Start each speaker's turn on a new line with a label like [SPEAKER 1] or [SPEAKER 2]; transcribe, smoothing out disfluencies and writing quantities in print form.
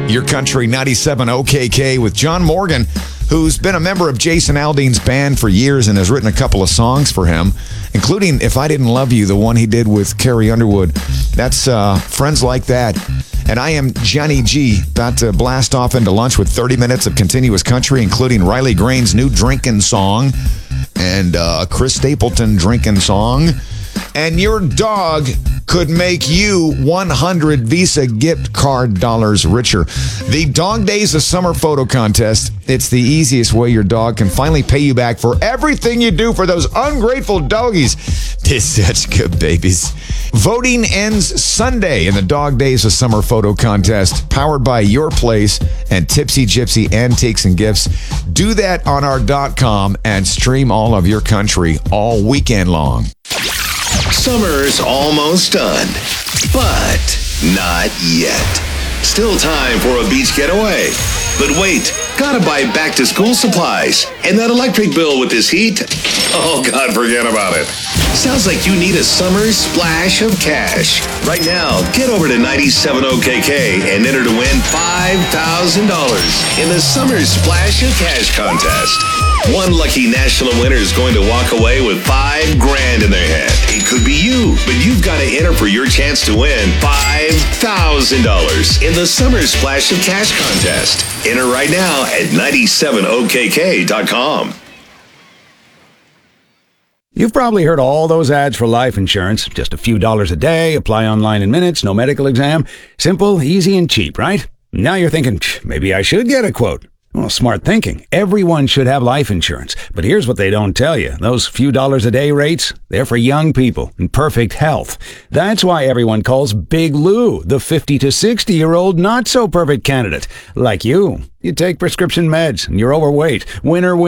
[SPEAKER 1] Your Country 97 OKK with John Morgan, who's been a member of Jason Aldean's band for years and has written a couple of songs for him, including If I Didn't Love You, the one he did with Carrie Underwood. That's Friends Like That. And I am Johnny G, about to blast off into lunch with 30 minutes of continuous country, including Riley Grain's new drinking song and Chris Stapleton drinking song. And your dog could make you 100 Visa gift card dollars richer. The Dog Days of Summer Photo Contest. It's the easiest way your dog can finally pay you back for everything you do for those ungrateful doggies. They're such good babies. Voting ends Sunday in the Dog Days of Summer Photo Contest, powered by Your Place and Tipsy Gypsy Antiques and Gifts. Do that on our .com and stream all of Your Country all weekend long.
[SPEAKER 2] Summer's almost done, but not yet. Still time for a beach getaway. But wait, gotta buy back-to-school supplies. And that electric bill with this heat? Oh, God, forget about it. Sounds like you need a summer splash of cash. Right now, get over to 97OKK and enter to win $5,000 in the Summer Splash of Cash contest. One lucky national winner is going to walk away with $5,000 in their hand. It could be you, but you've got to enter for your chance to win $5,000 in the Summer Splash of Cash contest. Enter right now at 97okk.com.
[SPEAKER 3] You've probably heard all those ads for life insurance. Just a few dollars a day, apply online in minutes, no medical exam. Simple, easy, and cheap, right? Now you're thinking, maybe I should get a quote. Well, smart thinking. Everyone should have life insurance. But here's what they don't tell you. Those few dollars a day rates, they're for young people in perfect health. That's why everyone calls Big Lou the 50 to 60-year-old not-so-perfect candidate. Like you. You take prescription meds and you're overweight. Winner